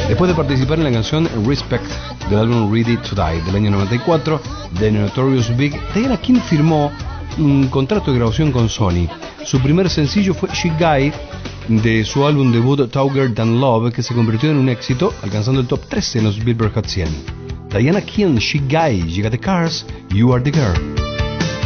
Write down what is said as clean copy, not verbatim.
Después de participar en la canción Respect del álbum Ready to Die del año 94 de Notorious Big, Diana King firmó un contrato de grabación con Sony. Su primer sencillo fue She Guy de su álbum debut Touger Than Love, que se convirtió en un éxito, alcanzando el top 13 en los Billboard Hot 100. Diana King, She Guy, You Got the Cars, You Are the Girl.